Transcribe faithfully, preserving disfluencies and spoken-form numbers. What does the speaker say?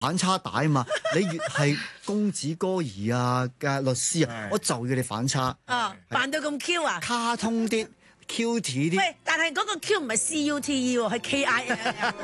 反差大啊嘛！你越係公子哥兒啊嘅律師啊，我就要你反差。 啊，扮到咁 Q 啊！ 卡通啲 ，cute 啲。 喂，但係嗰個 Q 唔係 C U T E 喎，係 K I L L。